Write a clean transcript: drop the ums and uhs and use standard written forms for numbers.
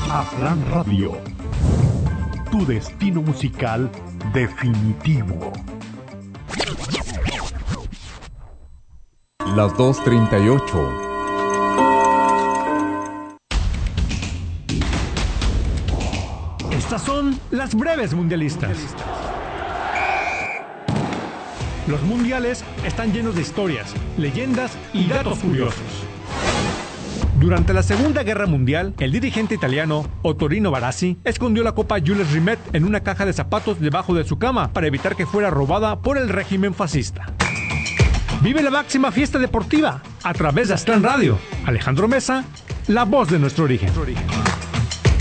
Aztlán Radio, tu destino musical definitivo. Las 2:38. Estas son las breves mundialistas. Los mundiales están llenos de historias, leyendas y datos curiosos. Durante la Segunda Guerra Mundial, el dirigente italiano Ottorino Barassi escondió la Copa Jules Rimet en una caja de zapatos debajo de su cama para evitar que fuera robada por el régimen fascista. Vive la máxima fiesta deportiva a través de Aztlán Radio. Alejandro Mesa, la voz de nuestro origen.